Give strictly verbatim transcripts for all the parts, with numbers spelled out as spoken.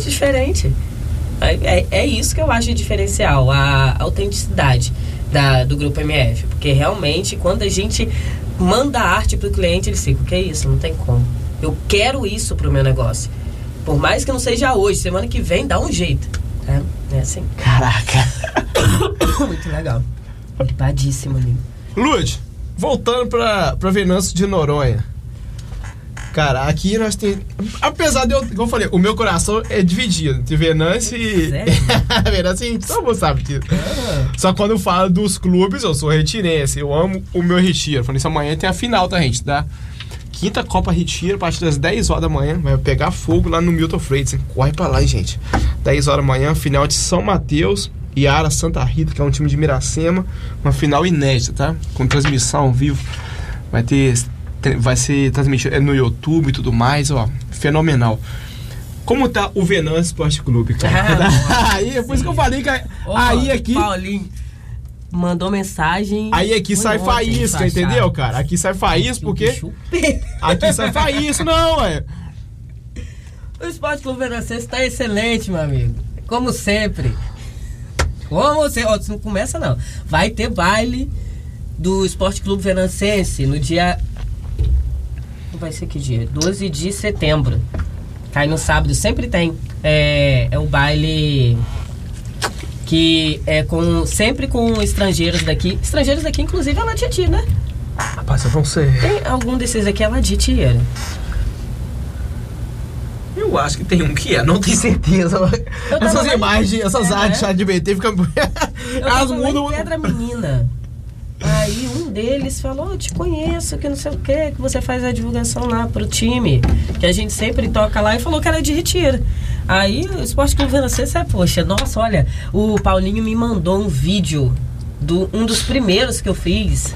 totalmente diferente. É, é, é isso que eu acho diferencial, a autenticidade da, do Grupo M F. Porque realmente, quando a gente manda a arte pro cliente, ele fica, o que é isso? Não tem como. Eu quero isso pro meu negócio. Por mais que não seja hoje, semana que vem dá um jeito. É, é assim. Caraca. Muito legal. Limpadíssimo ali. Lud, voltando pra, pra Venâncio de Noronha. Cara, aqui nós temos... Apesar de eu... Como eu falei, o meu coração é dividido entre Venâncio e... Sério? Venâncio, todo mundo sabe disso. Ah. Só quando eu falo dos clubes, eu sou retirense. Eu amo o meu Retiro. Falei, isso amanhã tem a final, tá, gente? Da quinta Copa Retiro, a partir das dez horas da manhã. Vai pegar fogo lá no Milton Freitas. Corre pra lá, hein, gente. dez horas da manhã, final de São Mateus e Ara Santa Rita, que é um time de Miracema. Uma final inédita, tá? Com transmissão ao vivo. Vai ter... Vai ser transmitido no YouTube e tudo mais, ó. Fenomenal. Como tá o Venâncio Esporte Clube, cara? Ah, aí, é por isso que eu falei que oh, aí aqui... Paulinho mandou mensagem... Aí aqui sai faísca, entendeu, cara? Aqui sai faísca porque... Aqui sai faísca, não, é. O Esporte Clube Venâncio tá excelente, meu amigo. Como sempre. Como você... Ó, não começa, não. Vai ter baile do Esporte Clube Venancense no dia... Vai ser que dia? doze de setembro. Cai no sábado, sempre tem. É, é o baile que é com, sempre com estrangeiros daqui. Estrangeiros daqui, inclusive, é lá de Iti, né? Rapaz, eu não sei. Tem algum desses aqui é lá de Iti, era? Eu acho que tem um que é, não tenho certeza. Essas imagens, essas é, artes né? de B T ficam... Elas mudam... Pedra Menina. Aí um deles falou, eu te conheço, que não sei o que, que você faz a divulgação lá pro time, que a gente sempre toca lá, e falou que era de Retiro. Aí o Esporte Clube Venâncio, é, poxa, nossa, olha, o Paulinho me mandou um vídeo, do, um dos primeiros que eu fiz.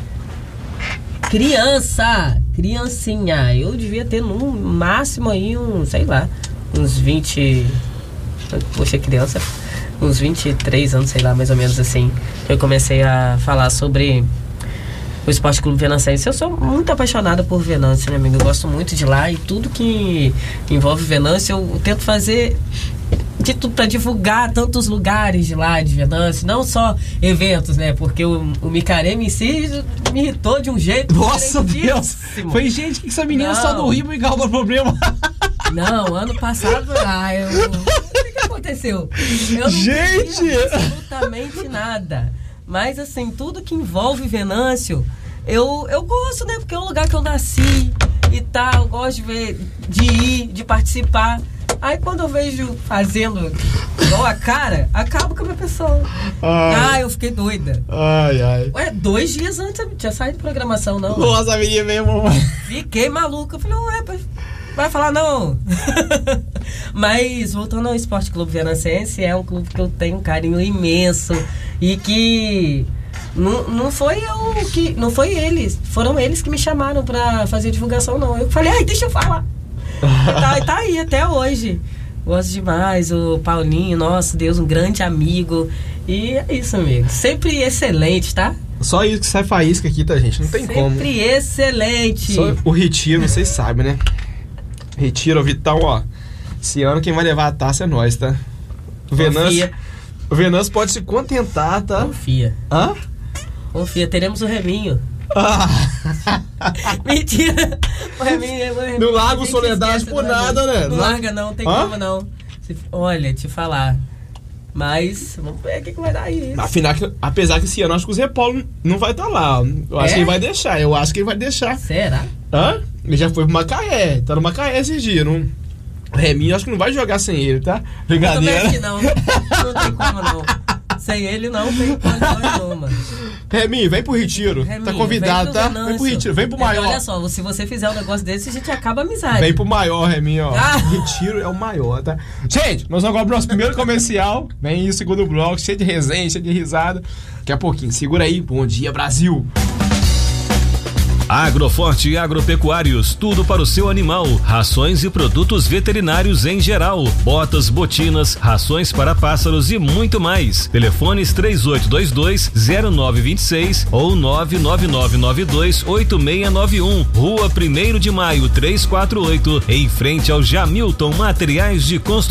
Criança, criancinha, eu devia ter no máximo aí um, sei lá, uns vinte, poxa, criança... uns vinte e três anos, sei lá, mais ou menos assim, eu comecei a falar sobre o Esporte Clube Venancense. Eu sou muito apaixonada por Venâncio, né, amigo? Eu gosto muito de lá e tudo que envolve Venâncio, eu tento fazer de tudo para divulgar tantos lugares de lá, de Venâncio, não só eventos, né? Porque o, o Micarema em si me irritou de um jeito. Nossa Deus! Foi gente que essa menina não. Só do Rio me causa problema. Não, ano passado, ah, eu... aconteceu. Eu não Gente! absolutamente nada. Mas assim, tudo que envolve Venâncio, eu, eu gosto, né? Porque é um lugar que eu nasci e tal, eu gosto de ver, de ir, de participar. Aí quando eu vejo fazendo igual a cara, acaba com a minha pessoa. Ai. Ah, eu fiquei doida. Ai, ai. Ué, dois dias antes eu tinha saído de programação, não. Nossa, a menina mesmo. Fiquei maluca. Eu falei, ué, vai falar não. Mas voltando ao Esporte Clube Venancense, é um clube que eu tenho um carinho imenso e que não, não foi eu que não foi eles, foram eles que me chamaram pra fazer divulgação, não. Eu falei, ai, deixa eu falar. E tá, tá aí até hoje. Gosto demais, o Paulinho, nossa Deus, um grande amigo. E é isso, amigo. Sempre excelente, tá? Só isso que sai faísca aqui, tá, gente? Não tem Sempre como. Sempre excelente. Só o Retiro, vocês sabem, né? Retiro, Vitão, ó. Esse ano quem vai levar a taça é nós, tá? O Venâncio, o Venâncio pode se contentar, tá? Confia. Hã? Confia, teremos o Reminho. Ah. Mentira. O Reminho, o Reminho. No Lago Soledade por nada, né? Não larga não, tem Hã? como não. Olha, te falar. Mas, vamos ver o que, que vai dar isso. Afinal, apesar que esse ano acho que o Zé Paulo não vai estar tá lá. Eu acho é? que ele vai deixar, eu acho que ele vai deixar. Será? Hã? Ele já foi pro Macaé, tá no Macaé esses dias, não... O Reminho acho que não vai jogar sem ele, tá? Brincadeira. Eu também acho que não, não tem como não. Sem ele não tem condição nenhuma. Reminho, vem pro Retiro. Reminho, tá convidado, vem tá? Venâncio. Vem pro Retiro, vem pro maior. É, olha só, se você fizer um negócio desse, a gente acaba a amizade. Vem pro maior, Reminho, ó. Ah. Retiro é o maior, tá? Gente, nós vamos agora pro nosso primeiro comercial. Vem aí o segundo bloco, cheio de resenha, cheio de risada. Daqui a pouquinho, segura aí. Bom dia, Brasil. Agroforte e Agropecuários, tudo para o seu animal, rações e produtos veterinários em geral, botas, botinas, rações para pássaros e muito mais. Telefones três oito dois dois, zero nove dois seis ou nove nove nove nove dois oito seis nove um, Rua primeiro de Maio trezentos e quarenta e oito, em frente ao Jamilton Materiais de Construção.